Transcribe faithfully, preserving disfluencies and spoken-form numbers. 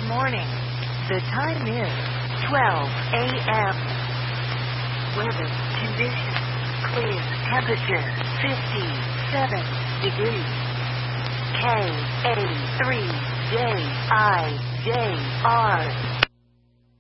morning. The time is twelve a m Weather conditions clear. Temperature fifty-seven degrees. K A three J I J R